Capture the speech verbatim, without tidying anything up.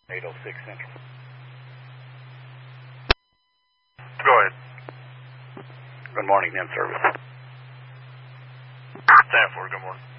eight oh six Central. Go ahead. Good morning, M service. Stanford, good morning.